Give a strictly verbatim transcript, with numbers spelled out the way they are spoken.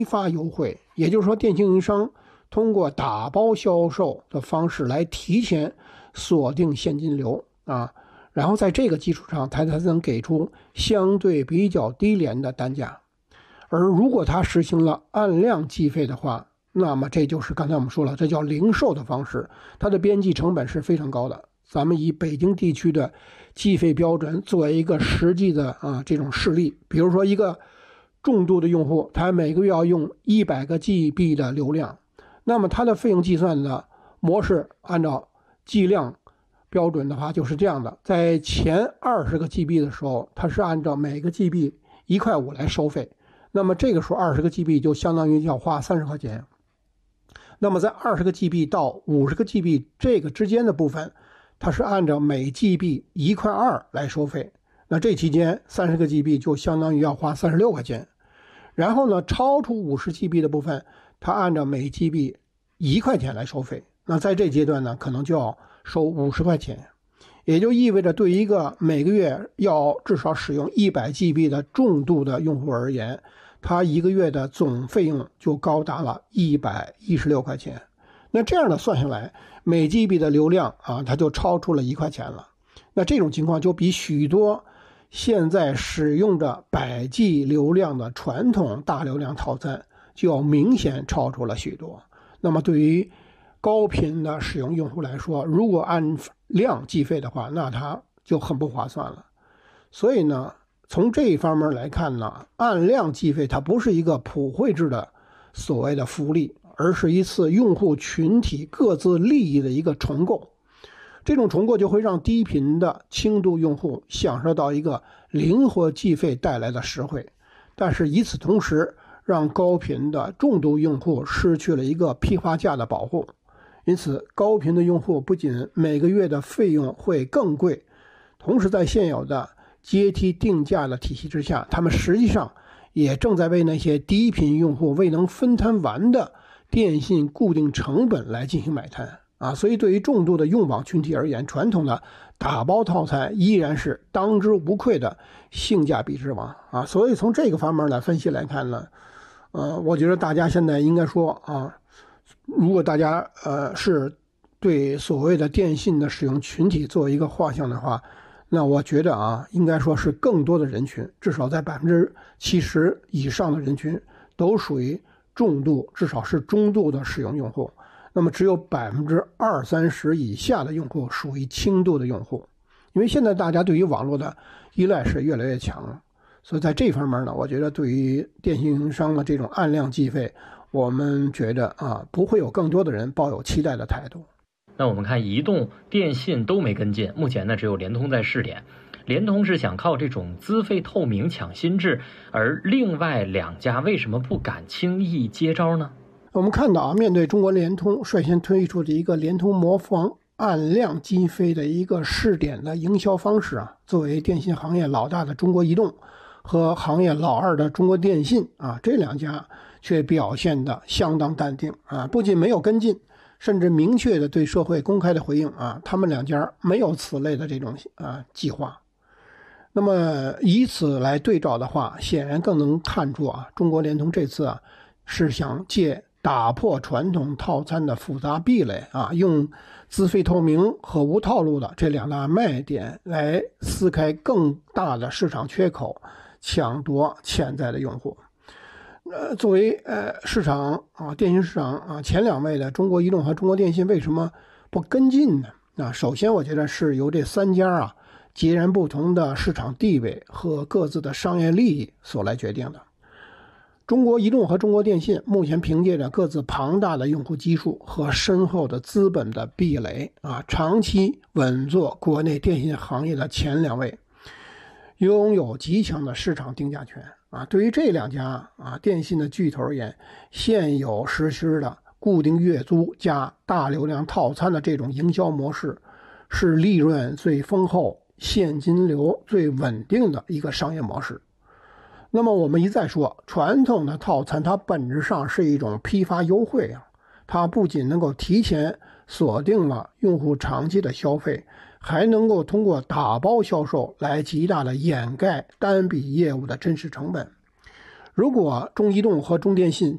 发优惠，也就是说，电信运营商通过打包销售的方式来提前锁定现金流啊，然后在这个基础上，它才能给出相对比较低廉的单价。而如果它实行了按量计费的话，那么这就是刚才我们说了，这叫零售的方式，它的边际成本是非常高的。咱们以北京地区的计费标准作为一个实际的啊这种事例，比如说一个重度的用户，他每个月要用一百个 G B 的流量，那么它的费用计算的模式按照计量标准的话就是这样的，在前二十个 G B 的时候，它是按照每个 G B 一块五来收费，那么这个时候二十个 G B 就相当于要花三十块钱。那么在二十个 G B 到五十个 G B 这个之间的部分，它是按照每 G B 一块二来收费，那这期间三十个 G B 就相当于要花三十六块钱。然后呢，超出五十 G B 的部分，它按照每 G B 一块钱来收费。那在这阶段呢，可能就要收五十块钱，也就意味着对一个每个月要至少使用一百 G B 的重度的用户而言，它一个月的总费用就高达了一百一十六块钱。那这样的算下来，每 G B 的流量啊，它就超出了一块钱了。那这种情况就比许多现在使用着百 G 流量的传统大流量套餐就要明显超出了许多。那么对于高频的使用用户来说，如果按量计费的话，那它就很不划算了。所以呢，从这一方面来看呢，按量计费它不是一个普惠制的所谓的福利，而是一次用户群体各自利益的一个重构。这种重构就会让低频的轻度用户享受到一个灵活计费带来的实惠，但是与此同时，让高频的重度用户失去了一个批发价的保护。因此，高频的用户不仅每个月的费用会更贵，同时在现有的阶梯定价的体系之下，他们实际上也正在为那些低频用户未能分摊完的电信固定成本来进行买单啊。所以对于重度的用网群体而言，传统的打包套餐依然是当之无愧的性价比之王啊。所以从这个方面来分析来看呢，呃，我觉得大家现在应该说啊，如果大家呃是对所谓的电信的使用群体做一个画像的话，那我觉得啊，应该说是更多的人群，至少在百分之七十以上的人群都属于重度，至少是中度的使用用户。那么只有百分之二三十以下的用户属于轻度的用户，因为现在大家对于网络的依赖是越来越强了，所以在这方面呢，我觉得对于电信运营商的这种按量计费，我们觉得啊，不会有更多的人抱有期待的态度。 那我们看移动、电信都没跟进，目前呢只有联通在试点。联通是想靠这种资费透明抢新制，而另外两家为什么不敢轻易接招呢？ 我们看到啊，面对中国联通率先推出的一个联通模仿按量计费的一个试点的营销方式啊，作为电信行业老大的中国移动和行业老二的中国电信啊，这两家却表现得相当淡定啊，不仅没有跟进，甚至明确的对社会公开的回应啊，他们两家没有此类的这种啊计划。那么以此来对照的话，显然更能看出啊，中国联通这次啊是想借打破传统套餐的复杂壁垒啊，用资费透明和无套路的这两大卖点来撕开更大的市场缺口，抢夺潜在的用户。呃，作为呃市场啊，电信市场啊前两位的中国移动和中国电信为什么不跟进呢？啊，首先我觉得是由这三家啊截然不同的市场地位和各自的商业利益所来决定的。中国移动和中国电信目前凭借着各自庞大的用户基数和深厚的资本的壁垒啊，长期稳坐国内电信行业的前两位，拥有极强的市场定价权啊。对于这两家啊电信的巨头而言，现有实施的固定月租加大流量套餐的这种营销模式，是利润最丰厚、现金流最稳定的一个商业模式。那么我们一再说，传统的套餐它本质上是一种批发优惠啊，它不仅能够提前锁定了用户长期的消费，还能够通过打包销售来极大的掩盖单笔业务的真实成本。 如果中移动和中电信